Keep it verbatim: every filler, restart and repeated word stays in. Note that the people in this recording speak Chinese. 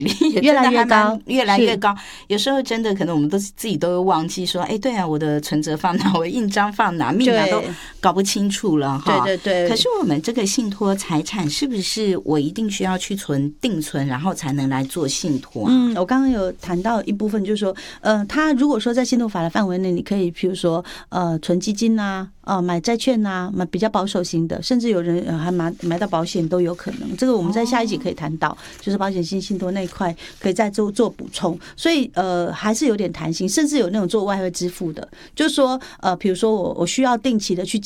也越来越高， 越来越高。有时候真的可能我们都自己都会忘记说，哎，对啊，我的存折放哪，我的印章放哪，密码都搞不清楚了哈。 对对对。 可是我们这个信托财产是不是我一定需要去存定存，然后才能来做信托、啊？ 嗯，我刚刚有谈到一部分，就是说，呃，他如果说在信托法的范围内，你可以比如说，呃，存基金啊。哦，买债券啊，买比较保守型的，甚至有人还买买到保险都有可能。这个我们在下一集可以谈到，就是保险性信托那一块可以再做做补充。所以呃，还是有点弹性，甚至有那种做外汇支付的，就是说呃，比如说我我需要定期的去